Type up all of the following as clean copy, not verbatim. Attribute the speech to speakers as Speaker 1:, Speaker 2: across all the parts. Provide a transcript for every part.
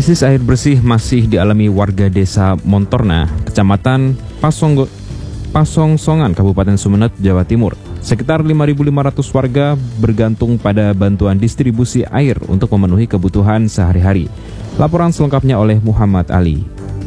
Speaker 1: Krisis air bersih masih dialami warga desa Montorna, Kecamatan Pasongsongan, Kabupaten Sumeneb, Jawa Timur. Sekitar 5.500 warga bergantung pada bantuan distribusi air untuk memenuhi kebutuhan sehari-hari. Laporan selengkapnya oleh Muhammad Ali.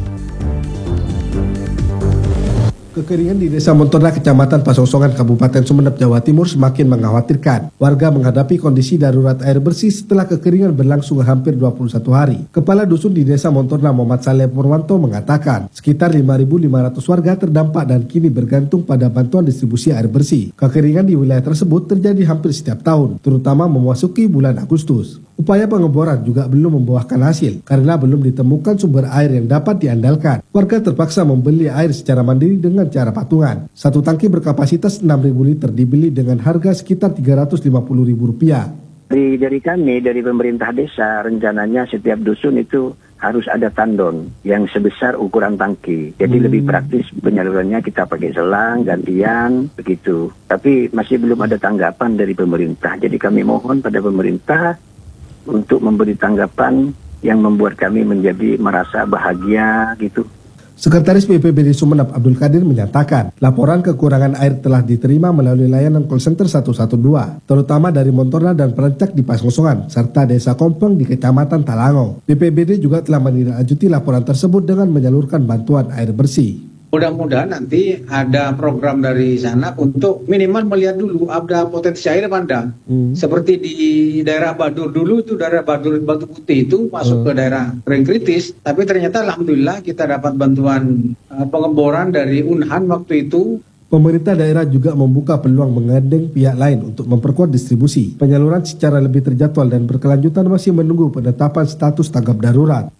Speaker 2: Kekeringan di Desa Montorna, Kecamatan Pasongsongan, Kabupaten Sumeneb, Jawa Timur semakin mengkhawatirkan. Warga menghadapi kondisi darurat air bersih setelah kekeringan berlangsung hampir 21 hari. Kepala Dusun di Desa Montorna, Muhammad Saleh Purwanto, mengatakan sekitar 5.500 warga terdampak dan kini bergantung pada bantuan distribusi air bersih. Kekeringan di wilayah tersebut terjadi hampir setiap tahun, terutama memasuki bulan Agustus. Upaya pengeboran juga belum membuahkan hasil karena belum ditemukan sumber air yang dapat diandalkan. Warga terpaksa membeli air secara mandiri dengan cara patungan. Satu tangki berkapasitas 6.000 liter dibeli dengan harga sekitar Rp350.000.
Speaker 3: Dari kami, dari pemerintah desa, rencananya setiap dusun itu harus ada tandon yang sebesar ukuran tangki. Jadi lebih praktis penyalurannya, kita pakai selang, gantian, begitu. Tapi masih belum ada tanggapan dari pemerintah. Jadi kami mohon pada pemerintah untuk memberi tanggapan yang membuat kami menjadi merasa bahagia gitu.
Speaker 2: Sekretaris BPBD Sumeneb Abdul Qadir menyatakan, laporan kekurangan air telah diterima melalui layanan call center 112, terutama dari Montorna dan Perencak di Pasongsongan, serta Desa Kompeng di Kecamatan Talango. BPBD juga telah menindaklanjuti laporan tersebut dengan menyalurkan bantuan air bersih.
Speaker 4: Mudah-mudahan nanti ada program dari sana untuk minimal melihat dulu ada potensi air apa enggak. Seperti di daerah Badur dulu, itu daerah Badur Batu Putih itu masuk ke daerah kering kritis. Tapi ternyata alhamdulillah kita dapat bantuan pengeboran dari Unhan waktu itu.
Speaker 2: Pemerintah daerah juga membuka peluang menggandeng pihak lain untuk memperkuat distribusi. Penyaluran secara lebih terjadwal dan berkelanjutan masih menunggu penetapan status tanggap darurat.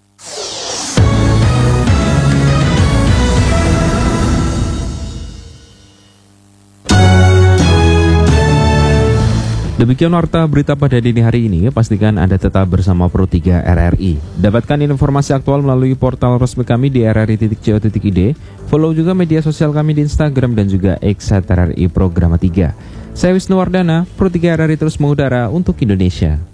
Speaker 1: Demikian warta berita pada dini hari ini. Pastikan Anda tetap bersama Pro 3 RRI. Dapatkan informasi aktual melalui portal resmi kami di rri.co.id. Follow juga media sosial kami di Instagram dan juga X @RRI Programa 3. Saya Wisnu Wardana, Pro 3 RRI terus mengudara untuk Indonesia.